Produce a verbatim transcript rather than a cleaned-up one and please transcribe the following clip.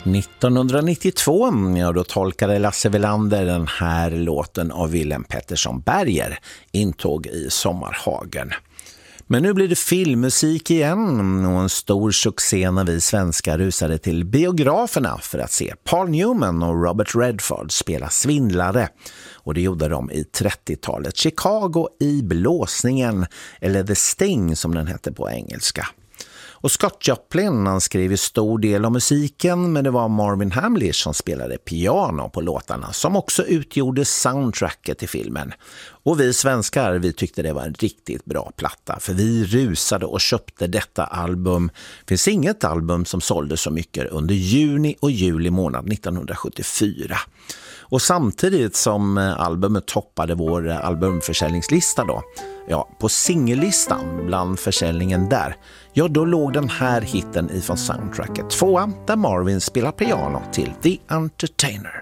nittonhundranittiotvå, ja, då tolkade Lasse Welander den här låten av Willem Pettersson Berger, Intåg i sommarhagen. Men nu blir det filmmusik igen och en stor succé när vi svenskar rusade till biograferna för att se Paul Newman och Robert Redford spela svindlare. Och det gjorde de i trettiotalet. Chicago i blåsningen, eller The Sting som den hette på engelska. Och Scott Joplin, han skrev en stor del av musiken, men det var Marvin Hamlish som spelade piano på låtarna som också utgjorde soundtracket till filmen. Och vi svenskar, vi tyckte det var en riktigt bra platta, för vi rusade och köpte detta album. Det finns inget album som sålde så mycket under juni och juli månad nittonhundrasjuttiofyra. Och samtidigt som albumet toppade vår albumförsäljningslista då, ja, på singellistan bland försäljningen där, ja, då låg den här hitten ifrån soundtracket tvåa, där Marvin spelar piano till The Entertainer.